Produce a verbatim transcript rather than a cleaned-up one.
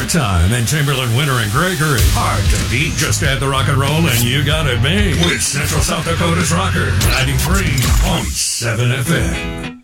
Time and Chamberlain, Winter, and Gregory. Hard to beat. Just add the rock and roll and you got it made. With Central South Dakota's Rocker, ninety-three point seven F M.